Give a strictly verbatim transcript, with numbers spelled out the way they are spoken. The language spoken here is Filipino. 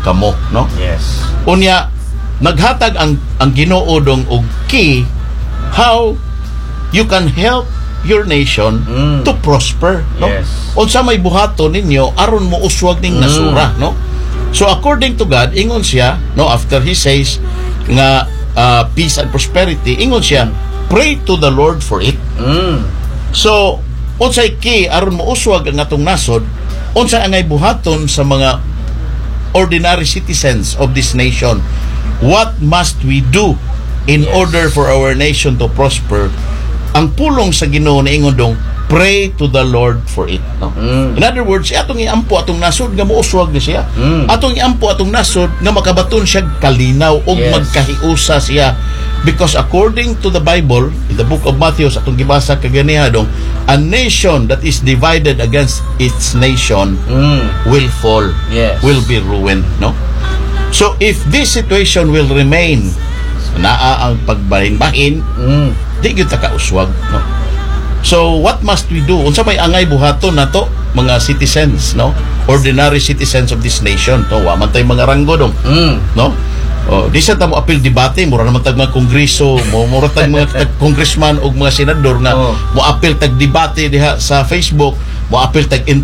kamo, no? Yes. Unya naghatag ang ang Ginoo dong og key how you can help your nation Mm. to prosper, no? Yes. Unsa may buhaton ninyo aron mo uswag ning Mm. nasura, no? So according to God, ingon siya, no, after he says nga uh, peace and prosperity, ingon siya, pray to the Lord for it. Mm. So unsay key aron mo uswag ang atong nasod, unsa angay buhaton sa mga ordinary citizens of this nation? What must we do in Yes. order for our nation to prosper? Ang pulong sa Ginoo na ingon dong, pray to the Lord for it, no? Mm. In other words, atong iampo atong nasod nga mouswag na siya. Mm. Atong iampo atong nasod nga makabaton siya kalinaw o Yes. magkahiusa siya. Because according to the Bible, in the book of Matthew, sa atong gibasa kaganiha dong, a nation that is divided against its nation Mm. will fall, Yes. will be ruined, no? So if this situation will remain, naa ang pagbahin-bahin, Mm. di gyud ta kauswag, no? So what must we do? Unsa may angay buhaton nato mga citizens, no? Ordinary citizens of this nation, to wa man tay mga ranggo dong, Mm. no? Oh, di sa ta mo apil debate, mura naman tag mga kongreso, mo mura tag mga tag congressman o mga senador nga Oh. mo apil tag debate diha sa Facebook, mo apil tag